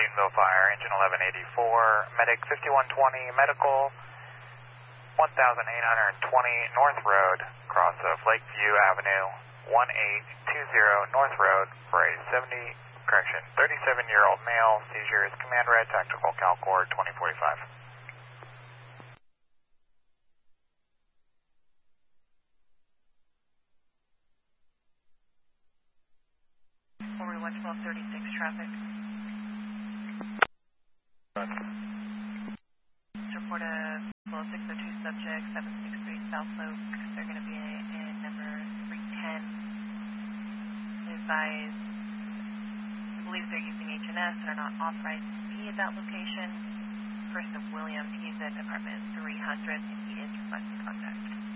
Greenville Fire, engine 1184, medic 5120, medical 1820 North Road, cross of Lakeview Avenue, 1820 North Road for a 37-year-old male, seizure is command red, tactical CalCord 2045. Over 1236 traffic. Report a flow 602 subject, 763 South Oak. They're going to be in number 310. Advise, I believe they're using HNS and are not authorized to be at that location. Person of Williams, he's at apartment 300 and he is requesting contact.